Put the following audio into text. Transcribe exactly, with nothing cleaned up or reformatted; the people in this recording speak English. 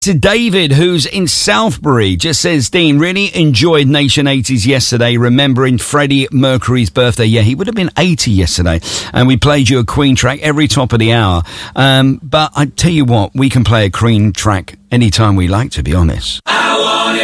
To David, who's in Southbury, just says, Dean, really enjoyed Nation eighties yesterday, remembering Freddie Mercury's birthday. Yeah, he would have been eighty yesterday. And we played you a Queen track every top of the hour. Um, but I tell you what, we can play a Queen track anytime we like, to be honest.